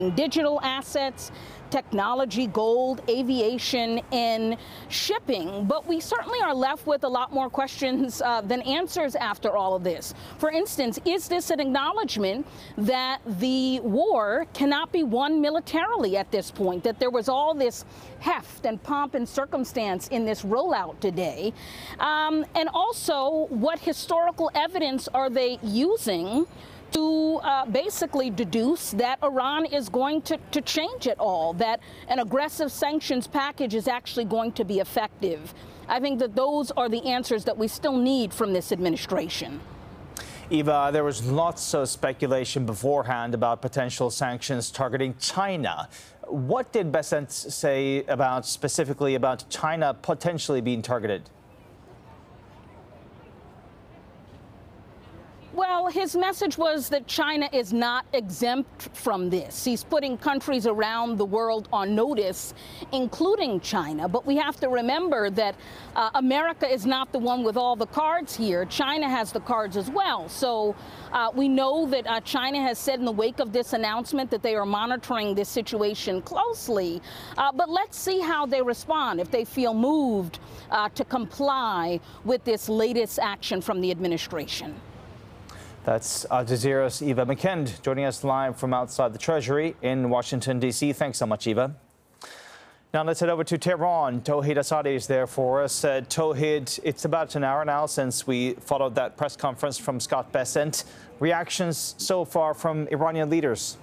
digital assets, technology, gold, aviation, and shipping. But we certainly are left with a lot more questions than answers after all of this. For instance, is this an acknowledgement that the war cannot be won militarily at this point, that there was all this heft and pomp and circumstance in this rollout today? And also, what historical evidence are they using to basically deduce that Iran is going to change it all, that an aggressive sanctions package is actually going to be effective? I think that those are the answers that we still need from this administration. Eva, there was lots of speculation beforehand about potential sanctions targeting China. What did Bessent say specifically about China potentially being targeted? Well, his message was that China is not exempt from this. He's putting countries around the world on notice, including China. But we have to remember that America is not the one with all the cards here. China has the cards as well. So we know that China has said in the wake of this announcement that they are monitoring this situation closely. But let's see how they respond, if they feel moved to comply with this latest action from the administration. That's Al Jazeera's Eva McKend joining us live from outside the Treasury in Washington, D.C. Thanks so much, Eva. Now let's head over to Tehran. Tauhid Asadi is there for us. Tauhid, it's about an hour now since we followed that press conference from Scott Bessent. Reactions so far from Iranian leaders?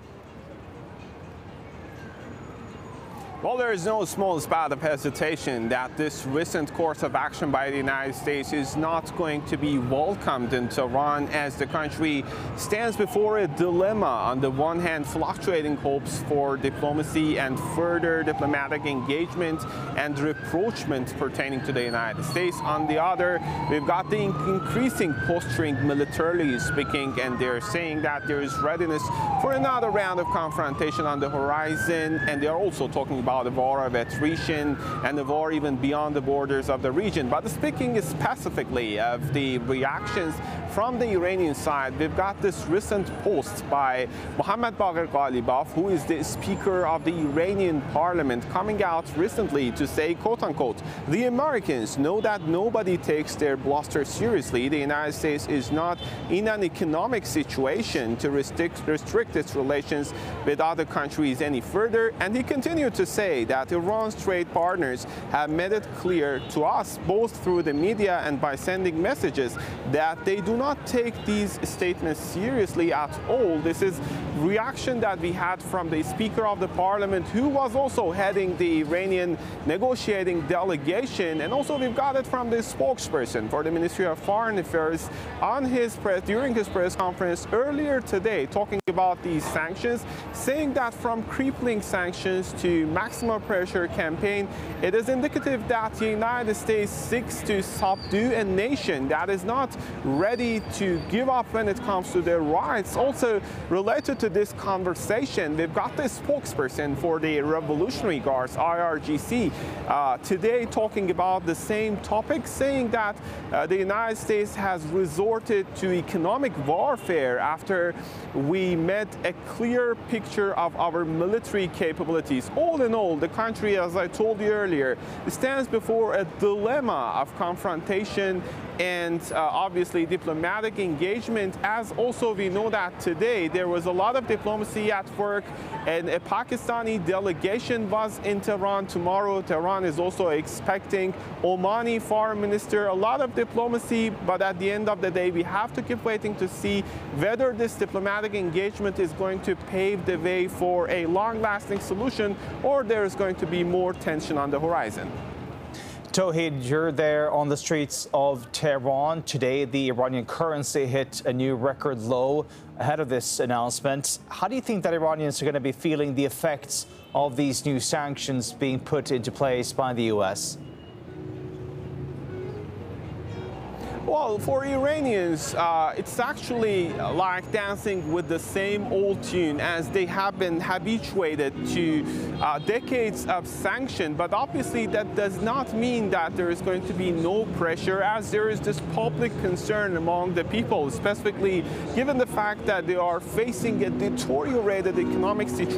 Well, there is no small spot of hesitation that this recent course of action by the United States is not going to be welcomed in Tehran, as the country stands before a dilemma. On the one hand, fluctuating hopes for diplomacy and further diplomatic engagement and rapprochement pertaining to the United States. On the other, we've got the increasing posturing militarily speaking, and they're saying that there is readiness for another round of confrontation on the horizon, and they're also talking about a war of attrition and a war even beyond the borders of the region. But speaking specifically of the reactions from the Iranian side, we've got this recent post by Mohammad Bagher Ghalibaf, who is the Speaker of the Iranian Parliament, coming out recently to say, quote unquote, the Americans know that nobody takes their bluster seriously. The United States is not in an economic situation to restrict its relations with other countries any further. And he continued to say that Iran's trade partners have made it clear to us, both through the media and by sending messages, that they do not take these statements seriously at all. This is reaction that we had from the Speaker of the Parliament, who was also heading the Iranian negotiating delegation, and also we've got it from the spokesperson for the Ministry of Foreign Affairs during his press conference earlier today, talking about these sanctions, saying that from crippling sanctions to maximum pressure campaign, it is indicative that the United States seeks to subdue a nation that is not ready to give up when it comes to their rights. Also related to this conversation, we've got the spokesperson for the Revolutionary Guards, IRGC, today talking about the same topic, saying that the United States has resorted to economic warfare after we met a clear picture of our military capabilities. All in all, the country, as I told you earlier, stands before a dilemma of confrontation and obviously diplomatic engagement, as also we know that today there was a lot of diplomacy at work, and a Pakistani delegation was in Tehran. Tomorrow, Tehran is also expecting Omani foreign minister. A lot of diplomacy, but at the end of the day, we have to keep waiting to see whether this diplomatic engagement is going to pave the way for a long-lasting solution, or there is going to be more tension on the horizon. Tauhid, you're there on the streets of Tehran. Today, the Iranian currency hit a new record low ahead of this announcement. How do you think that Iranians are going to be feeling the effects of these new sanctions being put into place by the U.S.? Well, for Iranians, it's actually like dancing with the same old tune, as they have been habituated to decades of sanction. But obviously that does not mean that there is going to be no pressure, as there is this public concern among the people, specifically given the fact that they are facing a deteriorated economic situation.